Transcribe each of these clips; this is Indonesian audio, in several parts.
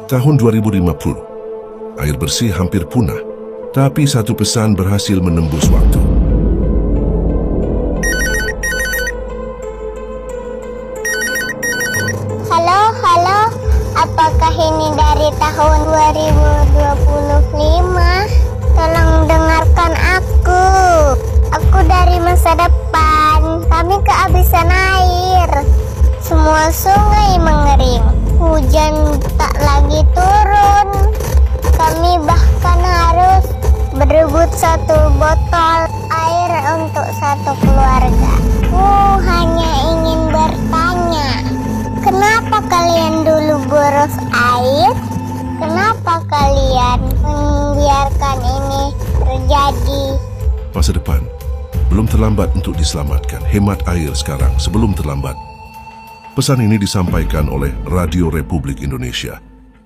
Tahun 2050, air bersih hampir punah, tapi satu pesan berhasil menembus waktu. Halo, apakah ini dari tahun 2025? Tolong dengarkan aku. Aku dari masa depan. Kami kehabisan air. Semua sungai mengering. Hujan tak lagi turun. Kami bahkan harus berebut satu botol air untuk satu keluarga. Hanya ingin bertanya, kenapa kalian dulu boros air? Kenapa kalian membiarkan ini terjadi? Masa depan, belum terlambat untuk diselamatkan. Hemat air sekarang sebelum terlambat. Pesan ini disampaikan oleh Radio Republik Indonesia.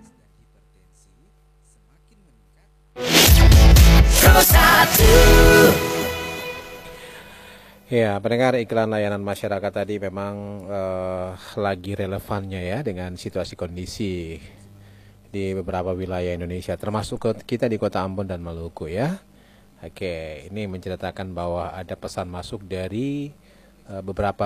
Ya, pendengar, iklan layanan masyarakat tadi memang lagi relevannya ya dengan situasi kondisi di beberapa wilayah Indonesia, termasuk kita di Kota Ambon dan Maluku ya. Oke, ini menceritakan bahwa ada pesan masuk dari beberapa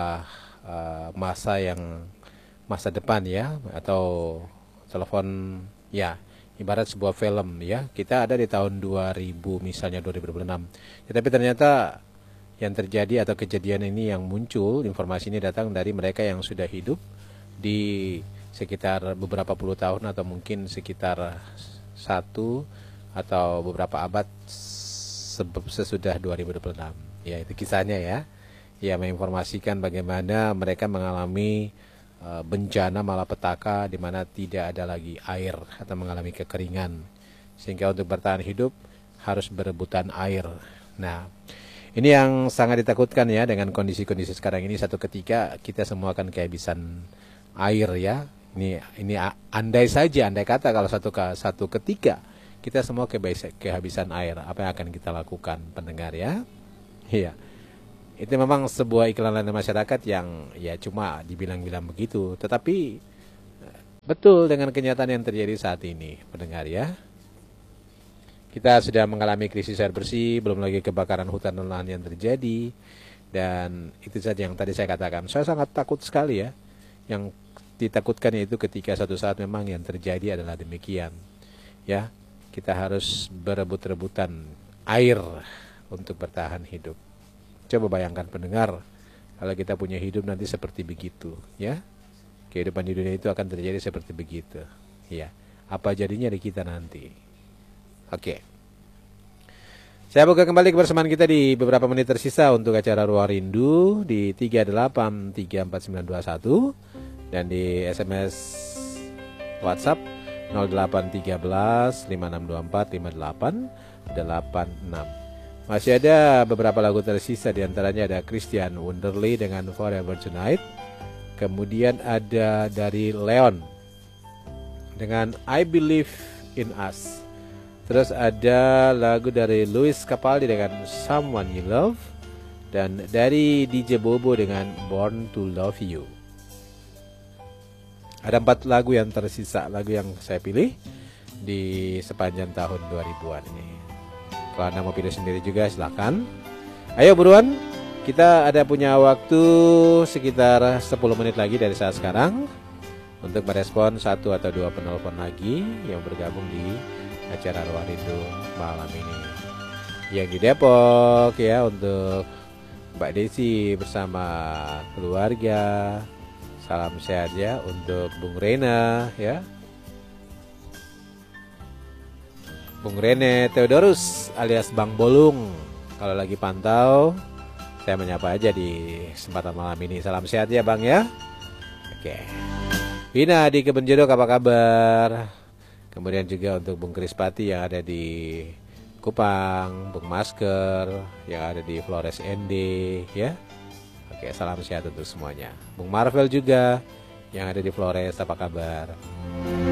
masa depan ya, atau telepon ya, ibarat sebuah film ya. Kita ada di tahun 2000 misalnya 2026. Tetapi ternyata yang terjadi atau kejadian ini yang muncul, informasi ini datang dari mereka yang sudah hidup di sekitar beberapa puluh tahun atau mungkin sekitar satu atau beberapa abad sesudah 2026. Ya, itu kisahnya ya. Ya, menginformasikan bagaimana mereka mengalami bencana malapetaka di mana tidak ada lagi air atau mengalami kekeringan. Sehingga untuk bertahan hidup harus berebutan air. Nah, ini yang sangat ditakutkan ya dengan kondisi-kondisi sekarang ini. Satu ketika kita semua akan kehabisan air ya. Ini andai kata kalau satu ketika kita semua kehabisan air, apa yang akan kita lakukan, pendengar ya? Iya. Itu memang sebuah iklan layanan masyarakat yang ya cuma dibilang-bilang begitu, tetapi betul dengan kenyataan yang terjadi saat ini, pendengar ya. Kita sudah mengalami krisis air bersih, belum lagi kebakaran hutan dan lahan yang terjadi. Dan itu saja yang tadi saya katakan. Saya sangat takut sekali ya. Yang ditakutkan itu ketika suatu saat memang yang terjadi adalah demikian. Ya, kita harus berebut-rebutan air untuk bertahan hidup. Coba bayangkan pendengar, kalau kita punya hidup nanti seperti begitu, ya. Kehidupan di dunia itu akan terjadi seperti begitu. Ya, apa jadinya di kita nanti? Oke. Saya buka kembali kebersamaan kita di beberapa menit tersisa untuk acara Ruang Rindu di 3834921 dan di SMS WhatsApp 0813 5624 5886. Masih ada beberapa lagu tersisa, diantaranya ada Christian Wonderly dengan Forever Tonight. Kemudian ada dari Leon dengan I Believe in Us. Terus ada lagu dari Louis Capaldi dengan Someone You Love. Dan dari DJ Bobo dengan Born to Love You. Ada 4 lagu yang tersisa, lagu yang saya pilih di sepanjang tahun 2000-an ini. Kalau Anda mau pilih sendiri juga silakan. Ayo buruan, kita ada punya waktu sekitar 10 menit lagi dari saat sekarang untuk merespon 1 atau 2 penelpon lagi yang bergabung di acara Ruang Rindu malam ini. Yang di Depok ya, untuk Mbak Desi bersama keluarga. Salam sehat ya untuk Bung Rena ya. Bung Rene Theodorus alias Bang Bolung. Kalau lagi pantau, saya menyapa aja di kesempatan malam ini. Salam sehat ya Bang ya. Oke. Vina di Kebenjedok, apa kabar? Kemudian juga untuk Bung Krispati yang ada di Kupang, Bung Masker yang ada di Flores ND ya. Oke, salam sehat untuk semuanya. Bung Marvel juga yang ada di Flores, apa kabar?